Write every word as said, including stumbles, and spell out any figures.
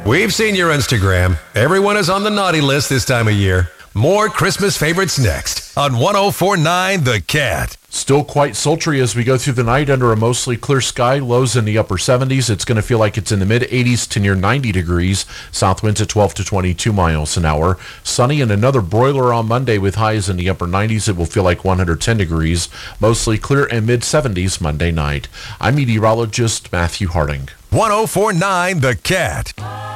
We've seen your Instagram. Everyone is on the naughty list this time of year. More Christmas favorites next on one oh four point nine The Cat. Still quite sultry as we go through the night under a mostly clear sky. Lows in the upper seventies. It's going to feel like it's in the mid-eighties to near ninety degrees. South winds at twelve to twenty-two miles an hour. Sunny and another broiler on Monday with highs in the upper nineties. It will feel like one hundred ten degrees. Mostly clear and mid-seventies Monday night. I'm meteorologist Matthew Harding. one oh four point nine The Cat.